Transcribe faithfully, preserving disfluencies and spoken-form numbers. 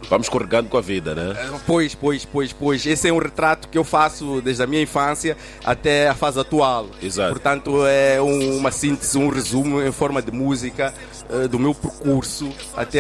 Vamos escorregando com a vida, né? Pois, pois, pois, pois. Esse é um retrato que eu faço desde a minha infância até a fase atual. Exato. Portanto, é um- uma síntese, um resumo em forma de música eh, do meu percurso até